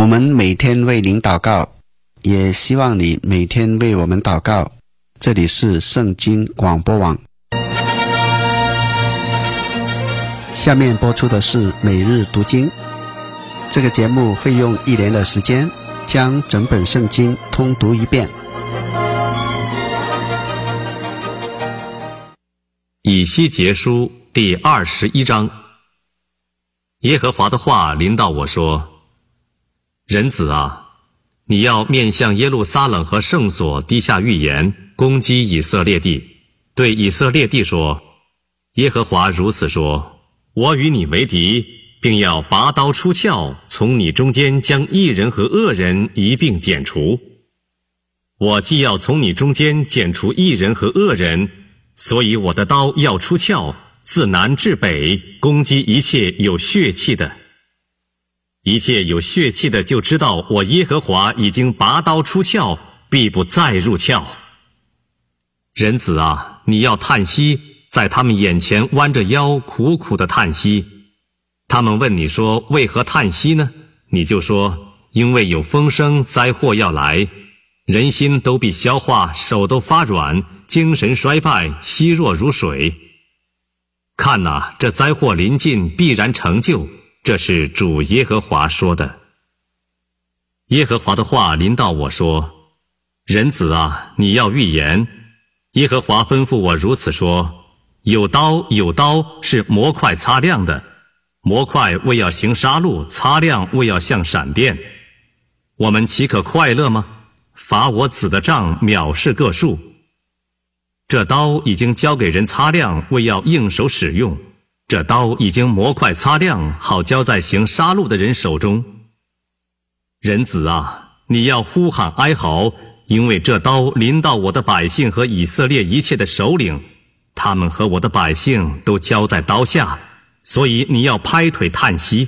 我们每天为您祷告，也希望你每天为我们祷告。这里是圣经广播网。下面播出的是每日读经。这个节目会用1年的时间将整本圣经通读一遍。 以西结书第21章。耶和华的话临到我说：人子啊，你要面向耶路撒冷和圣所低下预言，攻击以色列地，对以色列地说：耶和华如此说，我与你为敌，并要拔刀出鞘，从你中间将义人和恶人一并剪除。我既要从你中间剪除义人和恶人，所以我的刀要出鞘，自南至北，攻击一切有血气的。一切有血气的就知道我耶和华已经拔刀出鞘，必不再入鞘。人子啊，你要叹息，在他们眼前弯着腰苦苦的叹息。他们问你说，为何叹息呢？你就说，因为有风声，灾祸要来，人心都必消化，手都发软，精神衰败，稀弱如水。看哪，这灾祸临近，必然成就，这是主耶和华说的。耶和华的话临到我说：人子啊，你要预言。耶和华吩咐我如此说：有刀，有刀，是磨快擦亮的，磨快为要行杀戮，擦亮为要像闪电。我们岂可快乐吗？罚我子的杖藐视各数。这刀已经交给人擦亮，为要应手使用。这刀已经磨快擦亮，好交在行杀戮的人手中。人子啊，你要呼喊哀嚎，因为这刀临到我的百姓和以色列一切的首领，他们和我的百姓都交在刀下，所以你要拍腿叹息。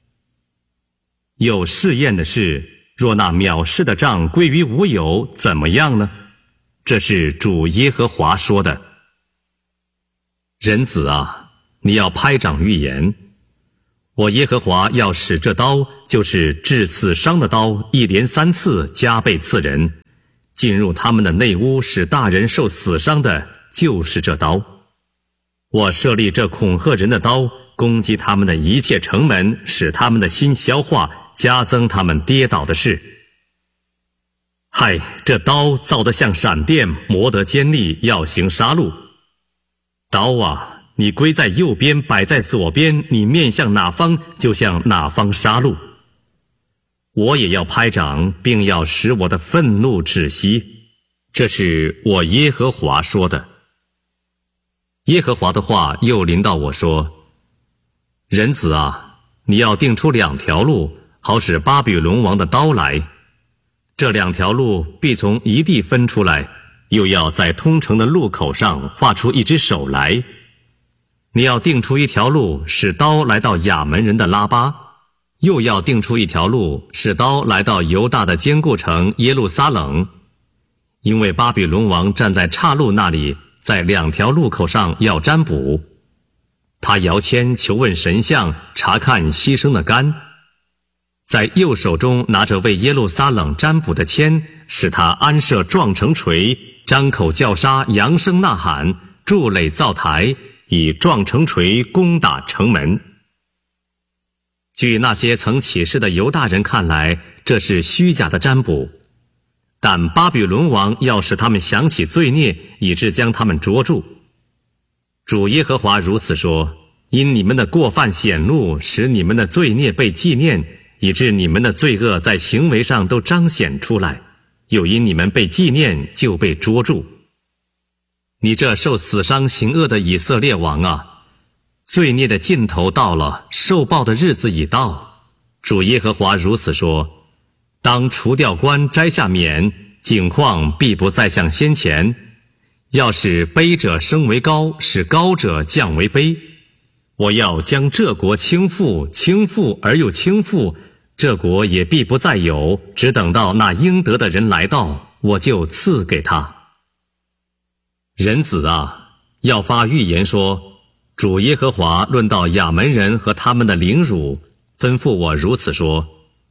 有试验的是，若那藐视的杖归于无有，怎么样呢？这是主耶和华说的。人子啊，你要拍掌预言。我耶和华要使这刀，就是致死伤的刀，一连3次加倍刺人，进入他们的内屋，使大人受死伤的，就是这刀。我设立这恐吓人的刀，攻击他们的一切城门，使他们的心消化，加增他们跌倒的事。嗨，这刀造得像闪电，磨得尖利，要行杀戮。刀啊，你归在右边，摆在左边，你面向哪方，就向哪方杀戮。我也要拍掌，并要使我的愤怒止息。这是我耶和华说的。耶和华的话又临到我说：人子啊，你要定出2条路，好使巴比伦王的刀来。这2条路必从一地分出来，又要在通城的路口上画出一只手来。你要定出1条路，使刀来到亚门人的拉巴，又要定出1条路，使刀来到犹大的坚固城耶路撒冷。因为巴比伦王站在岔路那里，在2条路口上要占卜。他摇签求问神像，查看牺牲的肝，在右手中拿着为耶路撒冷占卜的签，使他安设撞城锤，张口叫杀，扬声呐喊，筑垒造台，以撞城锤攻打城门。据那些曾起誓的犹大人看来，这是虚假的占卜，但巴比伦王要使他们想起罪孽，以致将他们捉住。主耶和华如此说：因你们的过犯显露，使你们的罪孽被纪念，以致你们的罪恶在行为上都彰显出来，又因你们被纪念，就被捉住。你这受死伤行恶的以色列王啊，罪孽的尽头到了，受报的日子已到。主耶和华如此说：当除掉冠，摘下冕，景况必不再像先前。要使卑者升为高，使高者降为卑。我要将这国倾覆，倾覆而又倾覆，这国也必不再有，只等到那应得的人来到，我就赐给他。人子啊，要发预言说：主耶和华论到亚门人和他们的凌辱，吩咐我如此说：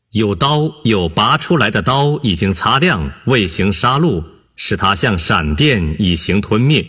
有刀，有拔出来的刀已经擦亮，未行杀戮，使它像闪电，以行吞灭。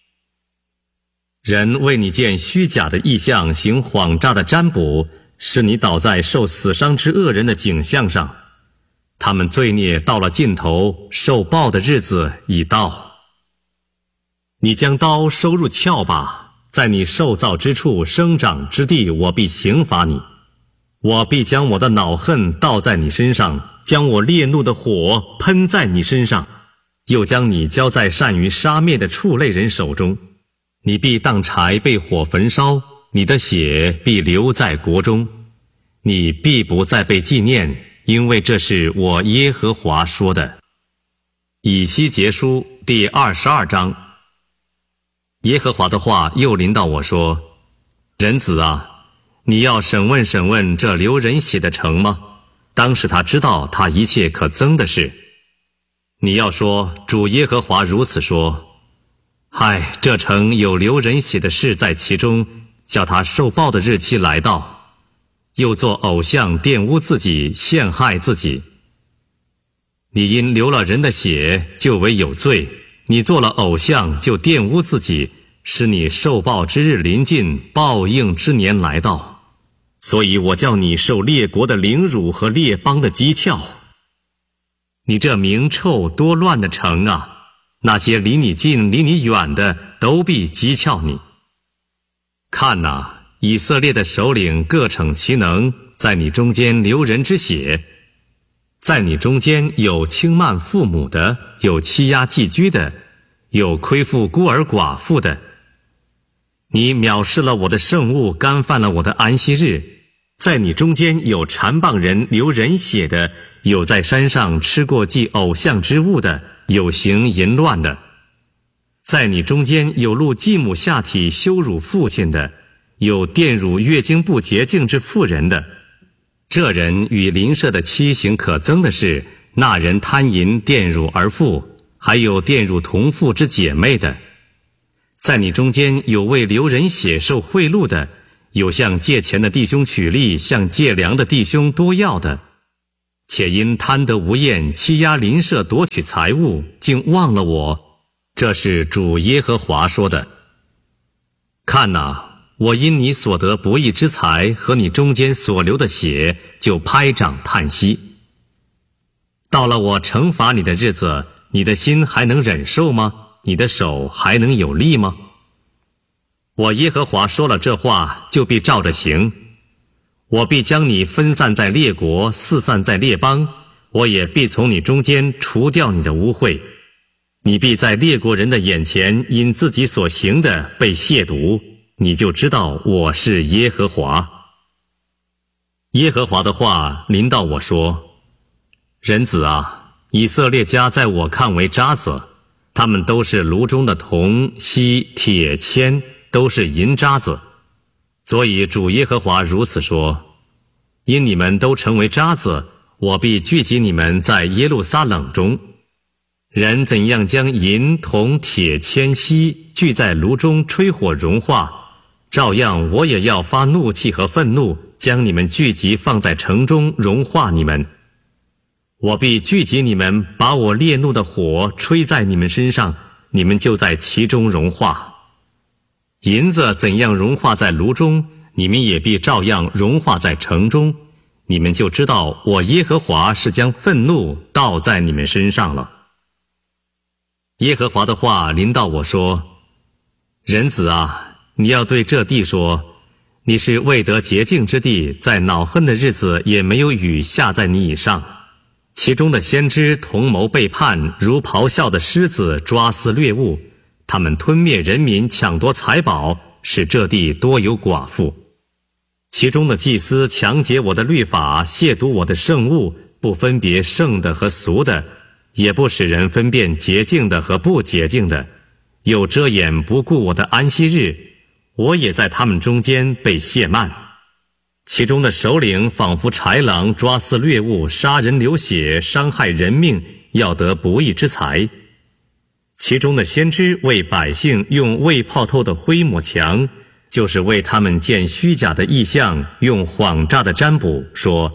人为你见虚假的异象，行谎诈的占卜，使你倒在受死伤之恶人的景象上。他们罪孽到了尽头，受报的日子已到。你将刀收入鞘吧，在你受造之处生长之地，我必刑罚你。我必将我的恼恨倒在你身上，将我烈怒的火喷在你身上，又将你交在善于杀灭的畜类人手中。你必当柴被火焚烧，你的血必流在国中，你必不再被纪念，因为这是我耶和华说的。以西结书第22章。耶和华的话又临到我说：人子啊，你要审问审问这流人血的城吗？当使他知道他一切可憎的事。你要说，主耶和华如此说：嗨，这城有流人血的事在其中，叫他受报的日期来到，又做偶像玷污自己，陷害自己。你因流了人的血，就为有罪；你做了偶像，就玷污自己，使你受报之日临近，报应之年来到。所以我叫你受列国的凌辱和列邦的讥诮。你这名臭多乱的城啊，那些离你近离你远的都必讥诮你。看哪，以色列的首领各逞其能，在你中间流人之血。在你中间有轻慢父母的，有欺压寄居的，有亏负孤儿寡妇的。你藐视了我的圣物，干犯了我的安息日。在你中间有缠棒人流人血的，有在山上吃过祭偶像之物的，有行淫乱的。在你中间有露继母下体羞辱父亲的，有玷辱月经不洁净之妇人的。这人与邻舍的妻行可憎的事，那人贪淫玷辱儿妇，还有玷辱同父之姐妹的。在你中间有为流人血受贿赂的，有向借钱的弟兄取利，向借粮的弟兄多要的，且因贪得无厌，欺压邻舍夺取财物，竟忘了我。这是主耶和华说的。看哪，我因你所得不义之财和你中间所流的血，就拍掌叹息。到了我惩罚你的日子，你的心还能忍受吗？你的手还能有力吗？我耶和华说了这话，就必照着行。我必将你分散在列国，四散在列邦，我也必从你中间除掉你的污秽。你必在列国人的眼前因自己所行的被亵渎，你就知道我是耶和华。耶和华的话临到我说：人子啊，以色列家在我看为渣子，他们都是炉中的铜、锡、铁、铅，都是银渣子。所以主耶和华如此说：因你们都成为渣子，我必聚集你们在耶路撒冷中。人怎样将银、铜、铁、铅、锡聚在炉中吹火融化，照样我也要发怒气和愤怒，将你们聚集放在城中，融化你们。我必聚集你们，把我烈怒的火吹在你们身上，你们就在其中融化。银子怎样融化在炉中，你们也必照样融化在城中，你们就知道我耶和华是将愤怒倒在你们身上了。耶和华的话临到我说：人子啊，你要对这地说，你是未得洁净之地，在恼恨的日子也没有雨下在你以上。其中的先知同谋背叛，如咆哮的狮子抓撕掠物，他们吞灭人民，抢夺财宝，使这地多有寡妇。其中的祭司强解我的律法，亵渎我的圣物，不分别圣的和俗的，也不使人分辨洁净的和不洁净的，又遮掩不顾我的安息日，我也在他们中间被亵慢。其中的首领仿佛豺狼，抓撕掠物，杀人流血，伤害人命，要得不义之财。其中的先知为百姓用未泡透的灰抹墙，就是为他们见虚假的异象，用谎诈的占卜，说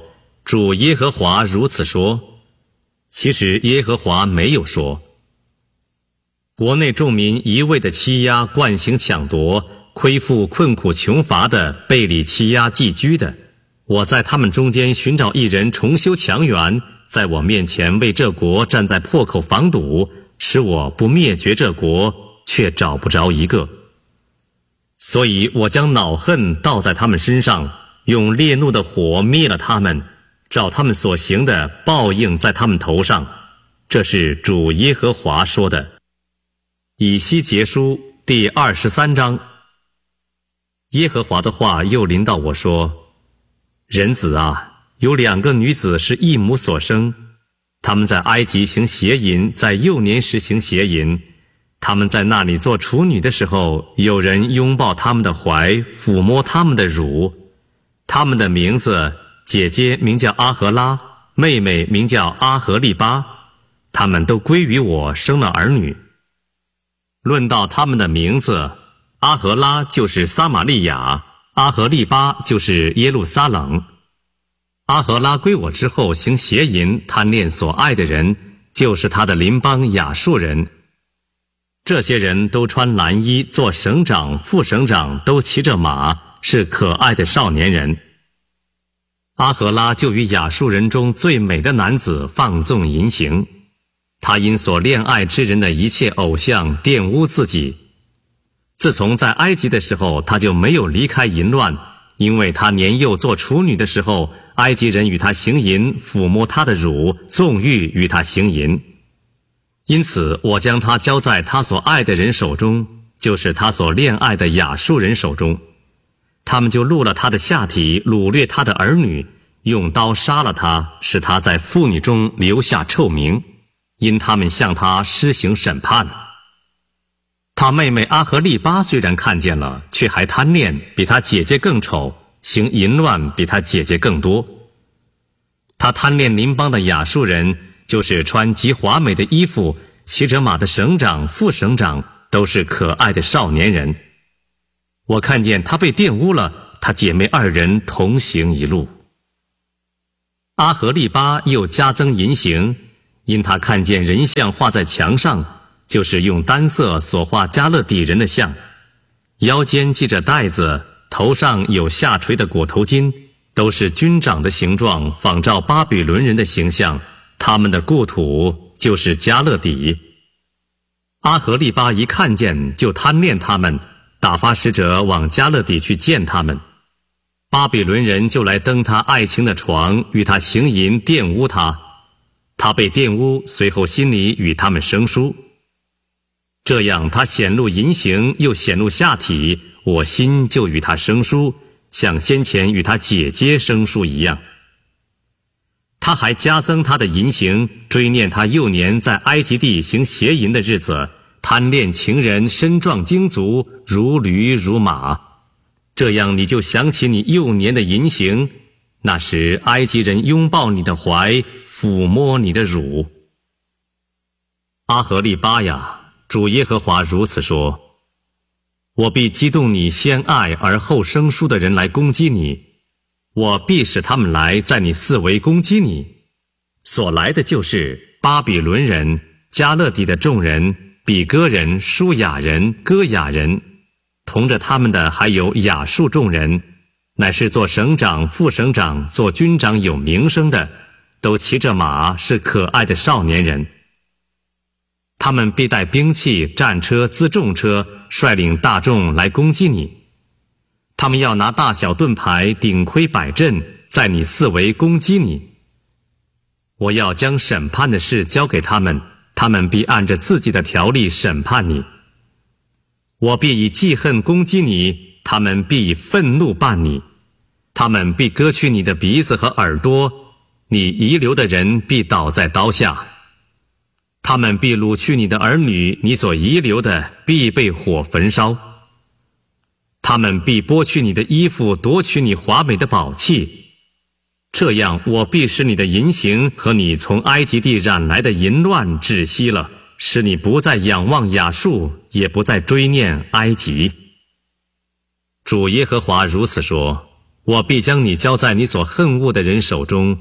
主耶和华如此说。其实耶和华没有说。国内众民一味的欺压，惯行抢夺，亏负困苦穷乏的，背离欺压寄居的，我在他们中间寻找一人重修墙垣，在我面前为这国站在破口防堵，使我不灭绝这国，却找不着一个。所以我将恼恨倒在他们身上，用烈怒的火灭了他们，照他们所行的报应在他们头上。这是主耶和华说的。以西结书第23章。耶和华的话又临到我说：人子啊，有2个女子是一母所生，她们在埃及行邪淫，在幼年时行邪淫。她们在那里做处女的时候，有人拥抱她们的怀，抚摸她们的乳。她们的名字，姐姐名叫阿荷拉，妹妹名叫阿荷利巴。她们都归于我，生了儿女。论到她们的名字，阿荷拉就是撒玛利亚，阿荷利巴就是耶路撒冷。阿荷拉归我之后行邪淫，贪恋所爱的人，就是他的邻邦亚述人。这些人都穿蓝衣，做省长、副省长，都骑着马，是可爱的少年人。阿荷拉就与亚述人中最美的男子放纵淫行，他因所恋爱之人的一切偶像玷污自己。自从在埃及的时候，他就没有离开淫乱，因为他年幼做处女的时候，埃及人与他行淫，抚摸他的乳，纵欲与他行淫。因此我将他交在他所爱的人手中，就是他所恋爱的亚述人手中。他们就戮了他的下体，掳掠他的儿女，用刀杀了他，使他在妇女中留下臭名，因他们向他施行审判。他妹妹阿荷利巴虽然看见了，却还贪恋，比他姐姐更丑，行淫乱比他姐姐更多。他贪恋邻邦的亚述人，就是穿极华美的衣服，骑着马的省长、副省长，都是可爱的少年人。我看见他被玷污了，他姐妹2人同行一路。阿荷利巴又加增淫行，因他看见人像画在墙上，就是用单色所画加勒底人的像，腰间系着带子，头上有下垂的裹头巾，都是军长的形状，仿照巴比伦人的形象，他们的故土就是加勒底。阿荷利巴一看见就贪恋他们，打发使者往加勒底去见他们。巴比伦人就来登他爱情的床，与他行淫，玷污他。他被玷污，随后心里与他们生疏。这样他显露淫行，又显露下体，我心就与他生疏，像先前与他姐姐生疏一样。他还加增他的淫行，追念他幼年在埃及地行邪淫的日子，贪恋情人，身壮精足，如驴如马。这样你就想起你幼年的淫行，那时埃及人拥抱你的怀，抚摸你的乳。阿荷利巴呀，主耶和华如此说：我必激动你先爱而后生疏的人来攻击你，我必使他们来在你四围攻击你。所来的就是巴比伦人、加勒底的众人、比哥人、舒雅人、歌雅人，同着他们的还有亚述众人，乃是做省长、副省长、做军长有名声的，都骑着马，是可爱的少年人。他们必带兵器、战车、辎重车，率领大众来攻击你。他们要拿大小盾牌，顶盔摆阵，在你四围攻击你。我要将审判的事交给他们，他们必按着自己的条例审判你。我必以记恨攻击你，他们必以愤怒办你。他们必割去你的鼻子和耳朵，你遗留的人必倒在刀下。他们必掳去你的儿女，你所遗留的必被火焚烧。他们必剥去你的衣服，夺取你华美的宝器。这样我必使你的淫行和你从埃及地染来的淫乱止息了，使你不再仰望亚述，也不再追念埃及。主耶和华如此说：我必将你交在你所恨恶的人手中，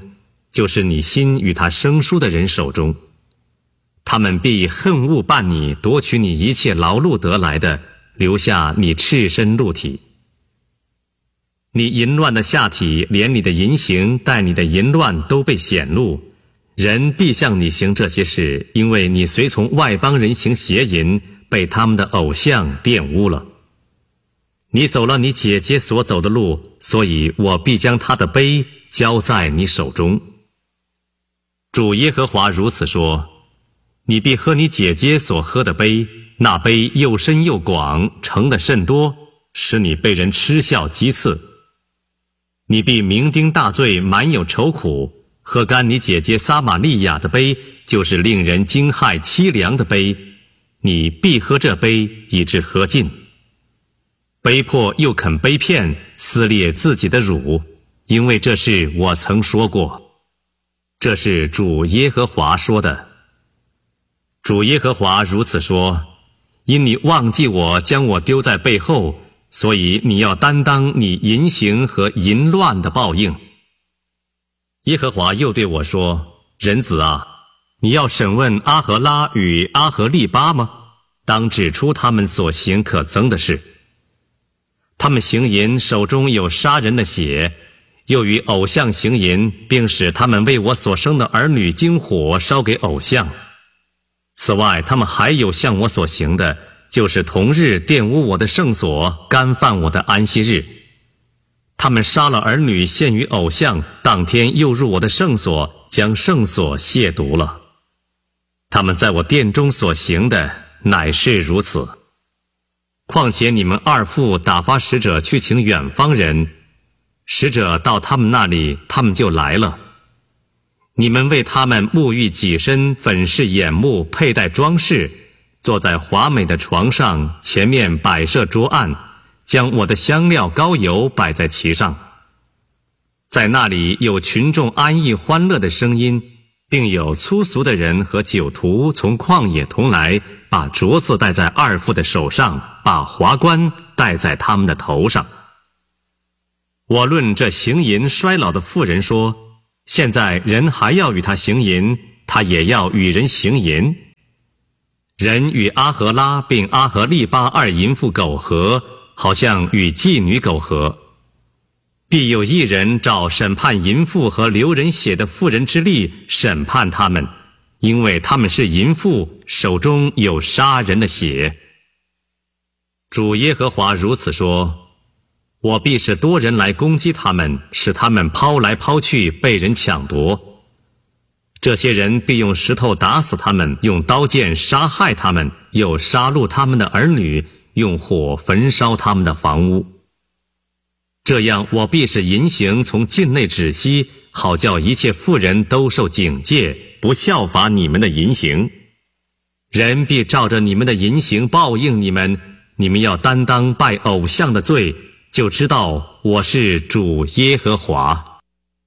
就是你心与他生疏的人手中。他们必恨恶办你，夺取你一切劳碌得来的，留下你赤身露体。你淫乱的下体，连你的淫行带你的淫乱都被显露，人必向你行这些事，因为你随从外邦人行邪淫，被他们的偶像玷污了。你走了你姐姐所走的路，所以我必将她的杯交在你手中。主耶和华如此说：你必喝你姐姐所喝的杯，那杯又深又广，盛的甚多，使你被人嗤笑讥刺。你必酩酊大醉，满有愁苦，喝干你姐姐撒玛利亚的杯，就是令人惊骇凄凉的杯。你必喝这杯，以致喝尽。杯破又肯杯片，撕裂自己的乳，因为这是我曾说过。这是主耶和华说的。主耶和华如此说：因你忘记我，将我丢在背后，所以你要担当你淫行和淫乱的报应。耶和华又对我说：人子啊，你要审问阿荷拉与阿荷利巴吗？当指出他们所行可憎的事。他们行淫，手中有杀人的血，又与偶像行淫，并使他们为我所生的儿女经火烧给偶像。此外，他们还有向我所行的，就是同日玷污我的圣所，干犯我的安息日。他们杀了儿女献于偶像，当天又入我的圣所，将圣所亵渎了。他们在我殿中所行的，乃是如此。况且你们二父打发使者去请远方人，使者到他们那里，他们就来了。你们为他们沐浴己身，粉饰眼目，佩戴装饰，坐在华美的床上，前面摆设桌案，将我的香料膏油摆在其上。在那里有群众安逸欢乐的声音，并有粗俗的人和酒徒从旷野同来，把镯子戴在二父的手上，把华冠戴在他们的头上。我论这行淫衰老的妇人说，现在人还要与他行淫，他也要与人行淫。人与阿荷拉并阿荷利巴二淫妇苟合，好像与妓女苟合。必有一人照审判淫妇和流人血的妇人之例审判他们，因为他们是淫妇，手中有杀人的血。主耶和华如此说：我必使多人来攻击他们，使他们抛来抛去，被人抢夺。这些人必用石头打死他们，用刀剑杀害他们，又杀戮他们的儿女，用火焚烧他们的房屋。这样，我必使淫行从境内止息，好叫一切妇人都受警戒，不效法你们的淫行。人必照着你们的淫行报应你们，你们要担当拜偶像的罪，就知道我是主耶和华。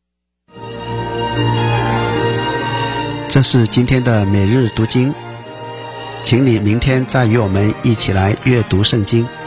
这是今天的每日读经，请你明天再与我们一起来阅读圣经。